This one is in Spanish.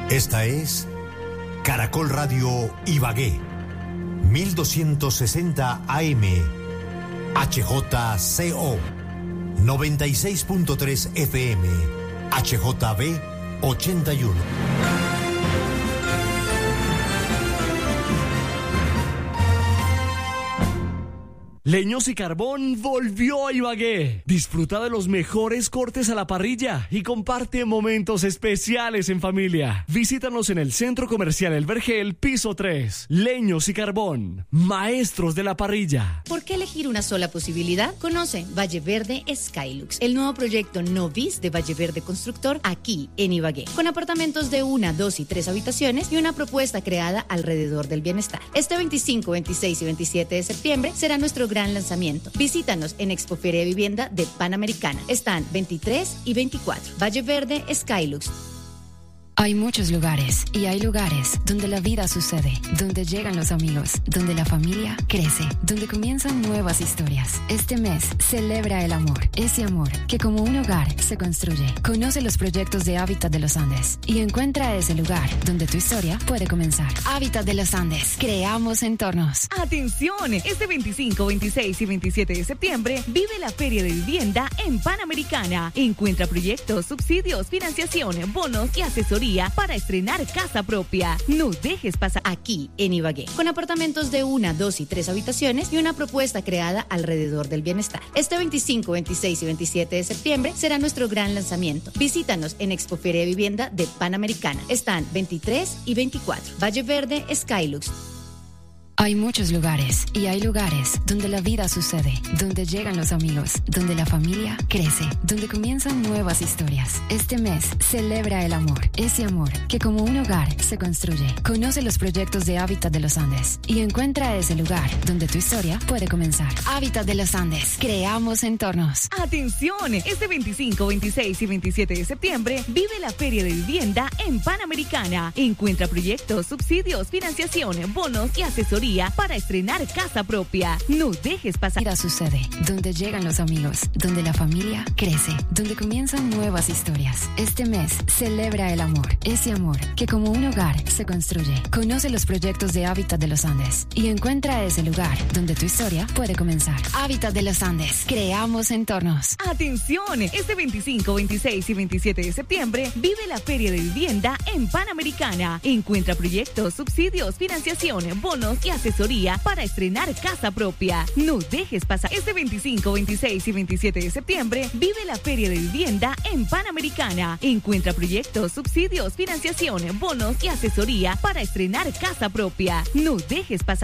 Esta es Caracol Radio Ibagué, 1260 AM, HJCO, 96.3 FM, HJB 81. Leños y Carbón volvió a Ibagué. Disfruta de los mejores cortes a la parrilla y comparte momentos especiales en familia. Visítanos en el Centro Comercial El Vergel, piso 3. Leños y Carbón, maestros de la parrilla. ¿Por qué elegir una sola posibilidad? Conoce Valle Verde Skylux, el nuevo proyecto Novis de Valle Verde Constructor aquí en Ibagué, con apartamentos de 1, 2 y 3 habitaciones y una propuesta creada alrededor del bienestar. Este 25, 26 y 27 de septiembre será nuestro gran lanzamiento. Visítanos en Expoferia de Vivienda de Panamericana. Están 23 y 24. Valle Verde Skylux. Hay muchos lugares y hay lugares donde la vida sucede, donde llegan los amigos, donde la familia crece, donde comienzan nuevas historias. Este mes celebra el amor, ese amor que como un hogar se construye. Conoce los proyectos de Hábitat de los Andes y encuentra ese lugar donde tu historia puede comenzar. Hábitat de los Andes, creamos entornos. Atención, este 25, 26 y 27 de septiembre vive la Feria de Vivienda en Panamericana. Encuentra proyectos, subsidios, financiación, bonos y asesoría para estrenar casa propia. No dejes pasar aquí en Ibagué, con apartamentos de 1, 2 y 3 habitaciones y una propuesta creada alrededor del bienestar. Este 25, 26 y 27 de septiembre será nuestro gran lanzamiento. Visítanos en Expoferia de Vivienda de Panamericana. Están 23 y 24. Valle Verde Skylux. Hay muchos lugares y hay lugares donde la vida sucede, donde llegan los amigos, donde la familia crece, donde comienzan nuevas historias. Este mes celebra el amor, ese amor que como un hogar se construye. Conoce los proyectos de Hábitat de los Andes y encuentra ese lugar donde tu historia puede comenzar. Hábitat de los Andes, creamos entornos. Atención, este 25, 26 y 27 de septiembre vive la Feria de Vivienda en Panamericana. Encuentra proyectos, subsidios, financiación, bonos y asesoría para estrenar casa propia. No dejes pasar. La vida sucede, donde llegan los amigos, donde la familia crece, donde comienzan nuevas historias. Este mes celebra el amor, ese amor que como un hogar se construye. Conoce los proyectos de Hábitat de los Andes y encuentra ese lugar donde tu historia puede comenzar. Hábitat de los Andes, creamos entornos. Atención, este 25, 26 y 27 de septiembre vive la Feria de Vivienda en Panamericana. Encuentra proyectos, subsidios, financiación, bonos y asesoría para estrenar casa propia. No dejes pasar. Este 25, 26 y 27 de septiembre vive la Feria de Vivienda en Panamericana. Encuentra proyectos, subsidios, financiación, bonos y asesoría para estrenar casa propia. No dejes pasar.